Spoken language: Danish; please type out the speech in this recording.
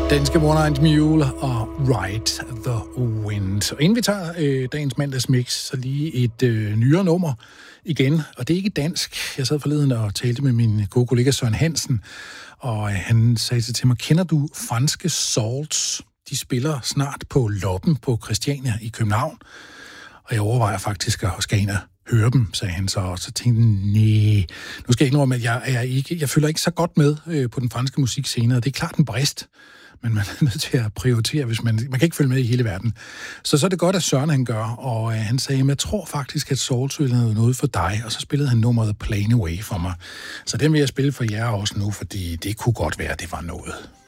Danske One-Eyed Mule og Ride the Wind. Og inden vi tager dagens mandagsmix, så lige et nyere nummer igen. Og det er ikke dansk. Jeg sad forleden og talte med min gode kollega Søren Hansen, og han sagde til mig, kender du franske Salts? De spiller snart på Loppen på Christiania i København. Og jeg overvejer faktisk at skal ind og høre dem, sagde han så. Og så tænkte jeg, nej, nu skal jeg indrømme, at jeg følger ikke så godt med på den franske musikscene, og det er klart en brist. Men man er nødt til at prioritere, hvis man kan ikke følge med i hele verden. Så er det godt, at Søren han gør, og han sagde, jeg tror faktisk, at Salts ville have noget for dig, og så spillede han nummeret Plain Away for mig. Så den vil jeg spille for jer også nu, fordi det kunne godt være, at det var noget.